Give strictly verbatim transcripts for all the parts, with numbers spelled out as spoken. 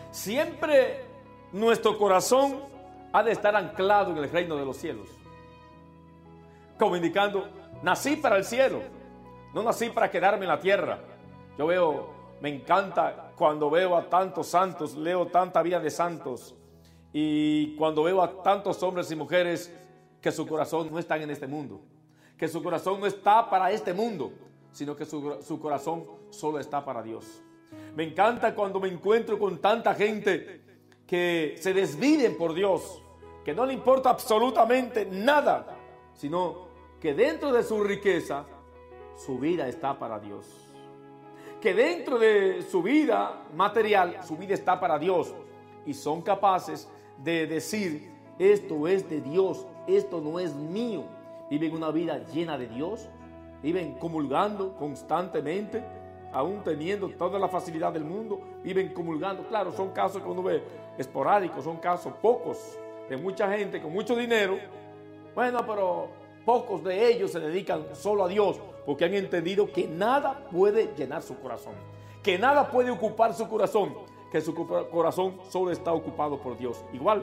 Siempre nuestro corazón ha de estar anclado en el reino de los cielos. Como indicando, nací para el cielo, no nací para quedarme en la tierra. Yo veo, me encanta cuando veo a tantos santos, leo tanta vida de santos, y cuando veo a tantos hombres y mujeres que su corazón no está en este mundo, que su corazón no está para este mundo, sino que su, su corazón solo está para Dios. Me encanta cuando me encuentro con tanta gente que se desviven por Dios, que no le importa absolutamente nada, sino que dentro de su riqueza, su vida está para Dios. Que dentro de su vida material, su vida está para Dios. Y son capaces de decir, esto es de Dios, esto no es mío. Viven una vida llena de Dios, viven comulgando constantemente, aún teniendo toda la facilidad del mundo, viven comulgando. Claro, son casos que uno ve esporádicos, son casos pocos, de mucha gente con mucho dinero. Bueno, pero pocos de ellos se dedican solo a Dios, porque han entendido que nada puede llenar su corazón, que nada puede ocupar su corazón, que su corazón solo está ocupado por Dios. Igual,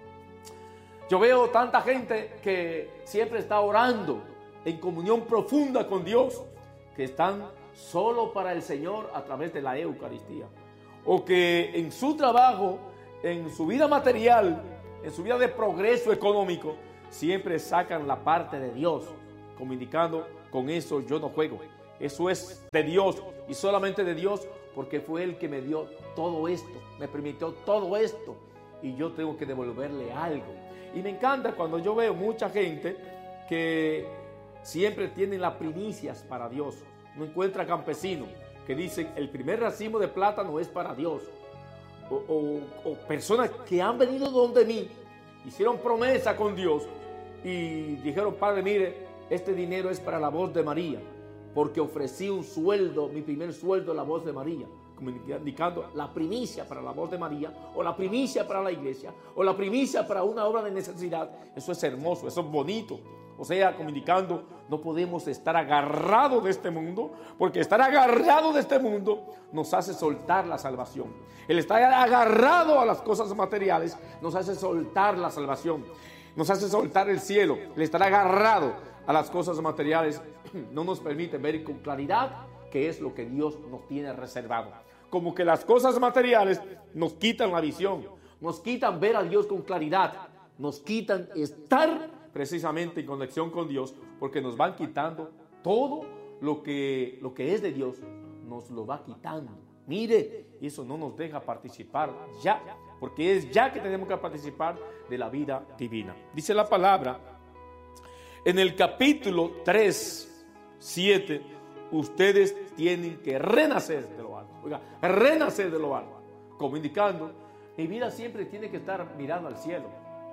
yo veo tanta gente que siempre está orando en comunión profunda con Dios, que están solo para el Señor a través de la Eucaristía, o que en su trabajo, en su vida material, en su vida de progreso económico, siempre sacan la parte de Dios, como indicando, con eso yo no juego, eso es de Dios y solamente de Dios, porque fue Él que me dio todo esto, me permitió todo esto, y yo tengo que devolverle algo. Y me encanta cuando yo veo mucha gente que siempre tienen las primicias para Dios. No encuentra campesinos que dicen, el primer racimo de plátano es para Dios, o, o, o personas que han venido donde mí, hicieron promesa con Dios y dijeron, Padre, mire, este dinero es para la voz de María, porque ofrecí un sueldo, mi primer sueldo, la voz de María, como indicando la primicia para la voz de María, o la primicia para la iglesia, o la primicia para una obra de necesidad. Eso es hermoso, eso es bonito. O sea, como indicando, no podemos estar agarrados de este mundo, porque estar agarrado de este mundo nos hace soltar la salvación. El estar agarrado a las cosas materiales nos hace soltar la salvación, nos hace soltar el cielo. El estar agarrado a las cosas materiales no nos permite ver con claridad qué es lo que Dios nos tiene reservado. Como que las cosas materiales nos quitan la visión, nos quitan ver a Dios con claridad, nos quitan estar precisamente en conexión con Dios, porque nos van quitando todo lo que, lo que es de Dios, nos lo va quitando. Mire, eso no nos deja participar ya, porque es ya que tenemos que participar de la vida divina. Dice la palabra en el capítulo tres, siete, ustedes tienen que renacer de lo alto. Oiga, renacer de lo alto, como indicando, mi vida siempre tiene que estar mirando al cielo.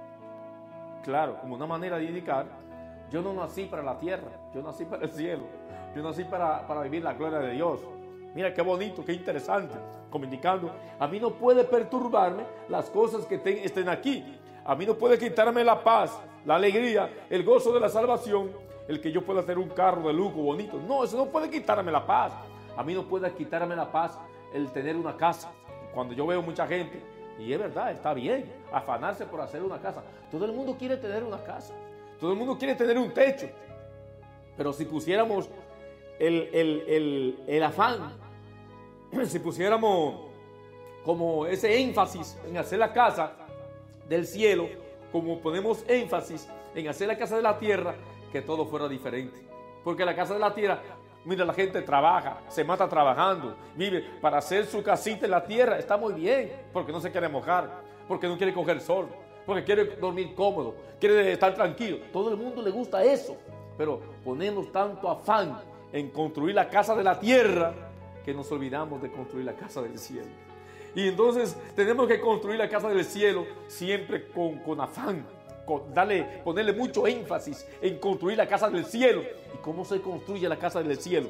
Claro, como una manera de indicar, yo no nací para la tierra, yo nací para el cielo, yo nací para, para vivir la gloria de Dios. Mira qué bonito, qué interesante, como indicando, a mí no puede perturbarme las cosas que te, estén aquí, a mí no puede quitarme la paz, la alegría, el gozo de la salvación, el que yo pueda hacer un carro de lujo bonito. No, eso no puede quitarme la paz. A mí no puede quitarme la paz el tener una casa. Cuando yo veo mucha gente, y es verdad, está bien afanarse por hacer una casa. Todo el mundo quiere tener una casa, todo el mundo quiere tener un techo. Pero si pusiéramos el, el, el, el afán, si pusiéramos como ese énfasis en hacer la casa del cielo, como ponemos énfasis en hacer la casa de la tierra, que todo fuera diferente. Porque la casa de la tierra, mira, la gente trabaja, se mata trabajando, vive para hacer su casita en la tierra, está muy bien, porque no se quiere mojar, porque no quiere coger sol, porque quiere dormir cómodo, quiere estar tranquilo. Todo el mundo le gusta eso, pero ponemos tanto afán en construir la casa de la tierra que nos olvidamos de construir la casa del cielo. Y entonces tenemos que construir la casa del cielo siempre con, con afán, con darle, ponerle mucho énfasis en construir la casa del cielo. ¿Y cómo se construye la casa del cielo?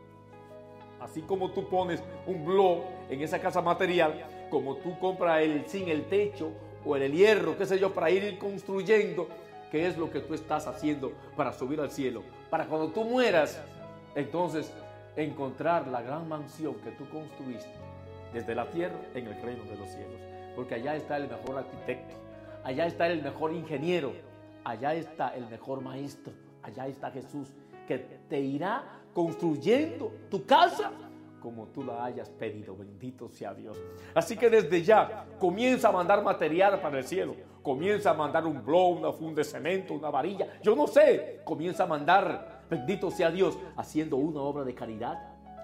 Así como tú pones un blog en esa casa material, como tú compras el zinc, el techo o el hierro, qué sé yo, para ir construyendo, ¿qué es lo que tú estás haciendo para subir al cielo? Para cuando tú mueras, entonces encontrar la gran mansión que tú construiste desde la tierra en el reino de los cielos. Porque allá está el mejor arquitecto, allá está el mejor ingeniero, allá está el mejor maestro, allá está Jesús, que te irá construyendo tu casa como tú la hayas pedido. Bendito sea Dios. Así que desde ya comienza a mandar material para el cielo. Comienza a mandar un blow, una funda de cemento, una varilla. Yo no sé. Comienza a mandar, bendito sea Dios, haciendo una obra de caridad,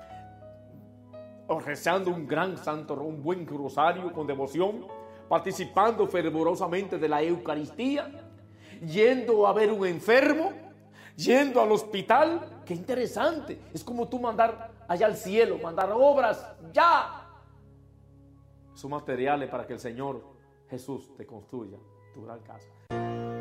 o rezando un gran santo, un buen rosario con devoción, participando fervorosamente de la Eucaristía, yendo a ver un enfermo, yendo al hospital. Qué interesante. Es como tú mandar allá al cielo, mandar obras ya. Son materiales para que el Señor Jesús te construya tu gran casa.